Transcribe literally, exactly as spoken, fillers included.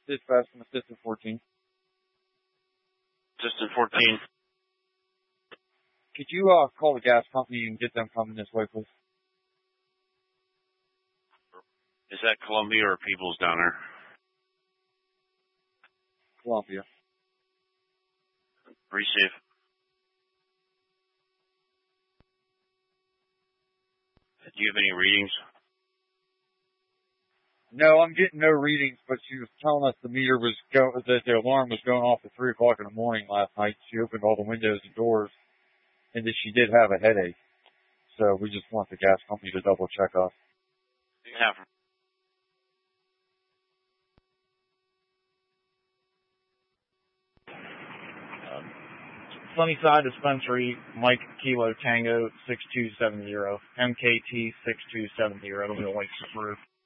Dispatch from Assistant fourteen. Assistant fourteen. Could you uh, call the gas company and get them coming this way, please? Is that Columbia or Peoples down there? Columbia. Receive. Do you have any readings? No, I'm getting no readings, but she was telling us the meter was go that the alarm was going off at three o'clock in the morning last night. She opened all the windows and doors, and that she did have a headache. So we just want the gas company to double check us. Yeah. Um, Sunnyside Dispensary, Mike Kilo Tango six two seven zero, M K T six two seven zero, the lights approved.